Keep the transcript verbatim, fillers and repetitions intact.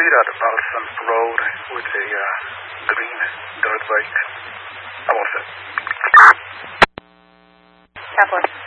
street at Balsam Road with a uh, green dirt bike. That was it. Southwest.